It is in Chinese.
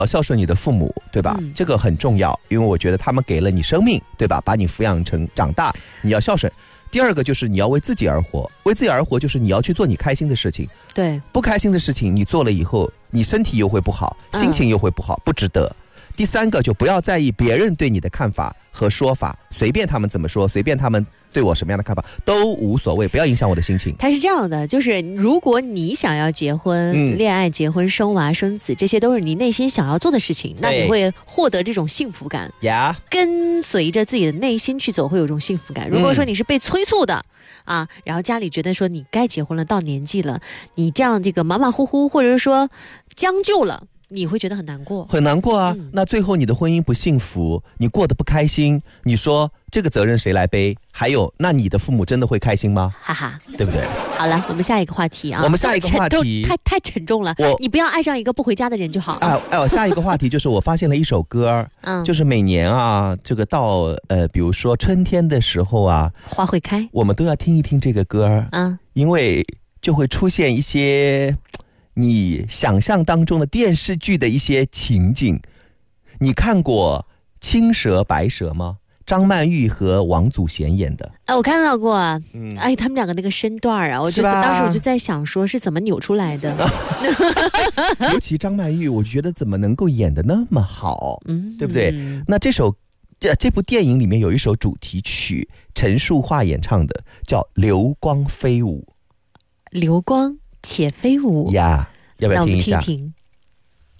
孝顺你的父母，对吧？这个很重要，因为我觉得他们给了你生命，对吧？把你抚养成长大，你要孝顺。第二个就是你要为自己而活，为自己而活就是你要去做你开心的事情。 对， 不开心的事情你做了以后，你身体又会不好，心情又会不好，不值得。第三个就不要在意别人对你的看法和说法，随便他们怎么说，随便他们对我什么样的看法都无所谓，不要影响我的心情。 它是这样的，就是如果你想要结婚、恋爱、结婚、生娃、生子，这些都是你内心想要做的事情，那你会获得这种幸福感。跟随着自己的内心去走，会有这种幸福感。如果说你是被催促的啊，然后家里觉得说你该结婚了，到年纪了，你这样这个马马虎虎，或者说将就了，你会觉得很难过， 很难过啊。那最后你的婚姻不幸福，你过得不开心，你说这个责任谁来背？还有，那你的父母真的会开心吗？ 哈哈， 对不对？ 好了，我们下一个话题啊。 我们下一个话题太沉重了。你不要爱上一个不回家的人就好。 下一个话题就是我发现了一首歌，就是每年啊，这个到比如说春天的时候啊， 花会开， 我们都要听一听这个歌因为就会出现一些你想象当中的电视剧的一些情景。你看过《青蛇白蛇》吗？张曼玉和王祖贤演的。 我看到过啊。他们两个那个身段啊，我觉得当时我就在想说是怎么扭出来的。 尤其张曼玉，我觉得怎么能够演得那么好，对不对？那这部电影里面有一首主题曲，陈淑桦演唱的，叫《流光飞舞》。 流光且飞舞呀，要不要听一下？ 那我们听听。